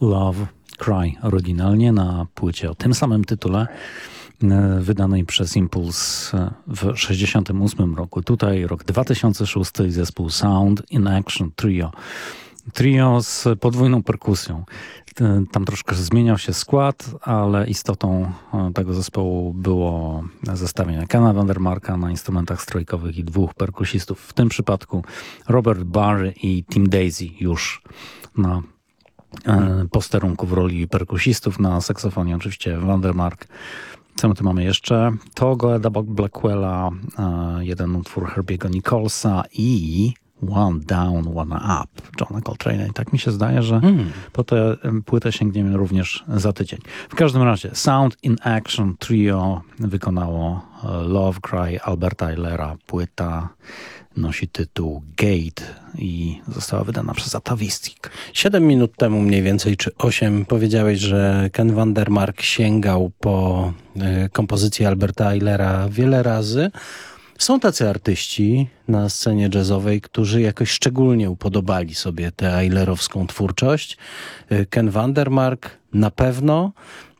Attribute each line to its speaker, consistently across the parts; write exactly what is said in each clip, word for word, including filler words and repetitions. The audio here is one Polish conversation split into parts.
Speaker 1: Love Cry oryginalnie na płycie o tym samym tytule, wydanej przez Impulse w sześćdziesiątym ósmym roku. Tutaj rok dwa tysiące szósty, zespół Sound in Action Trio. Trio z podwójną perkusją. Tam troszkę zmieniał się skład, ale istotą tego zespołu było zestawienie Kena Vandermarka na instrumentach strojkowych i dwóch perkusistów. W tym przypadku Robert Barry i Tim Daisy już na posterunku w roli perkusistów, na saksofonie oczywiście Vandermark. Co my tu mamy jeszcze? Togo Eda Blackwella, jeden utwór Herbiego Nicholsa i One Down, One Up Johna Coltrane'a. I tak mi się zdaje, że hmm. po tę płytę sięgniemy również za tydzień. W każdym razie Sound in Action Trio wykonało Love Cry Alberta Eilera. Płyta nosi tytuł Gate i została wydana przez Atavistic.
Speaker 2: Siedem minut temu mniej więcej, czy osiem, powiedziałeś, że Ken Vandermark sięgał po y, kompozycję Alberta Eilera wiele razy. Są tacy artyści na scenie jazzowej, którzy jakoś szczególnie upodobali sobie tę eilerowską twórczość. Ken Vandermark na pewno,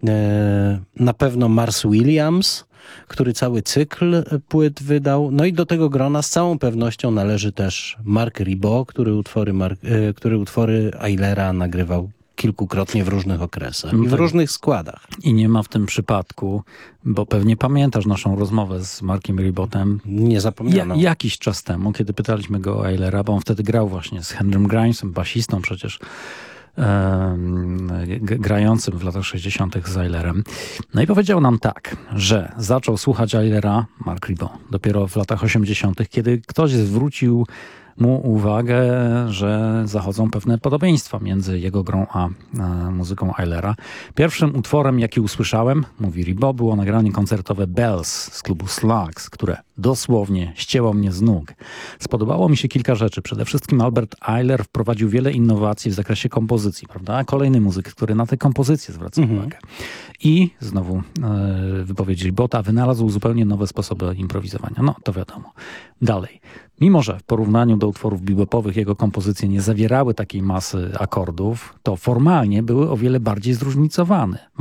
Speaker 2: na pewno Mars Williams, który cały cykl płyt wydał. No i do tego grona z całą pewnością należy też Marc Ribot, który utwory, Mark, który utwory Eilera nagrywał kilkukrotnie w różnych okresach i w różnych składach.
Speaker 1: I nie ma w tym przypadku, bo pewnie pamiętasz naszą rozmowę z Markiem Ribotem.
Speaker 2: Nie zapomniano.
Speaker 1: Ja, jakiś czas temu, kiedy pytaliśmy go o Eilera, bo on wtedy grał właśnie z Henrym Grimesem, basistą przecież, e, grającym w latach sześćdziesiątych z Eilerem. No i powiedział nam tak, że zaczął słuchać Eilera, Marc Ribot, dopiero w latach osiemdziesiątych, kiedy ktoś zwrócił mu uwagę, że zachodzą pewne podobieństwa między jego grą a, a muzyką Eilera. Pierwszym utworem, jaki usłyszałem, mówi Ribot, było nagranie koncertowe Bells z klubu Slugs, które dosłownie ścięło mnie z nóg. Spodobało mi się kilka rzeczy. Przede wszystkim Albert Eiler wprowadził wiele innowacji w zakresie kompozycji, prawda? Kolejny muzyk, który na te kompozycje zwraca mhm. uwagę. I znowu e, wypowiedź Ribota, wynalazł zupełnie nowe sposoby improwizowania. No, to wiadomo. Dalej. Mimo że w porównaniu do utworów bebopowych jego kompozycje nie zawierały takiej masy akordów, to formalnie były o wiele bardziej zróżnicowane.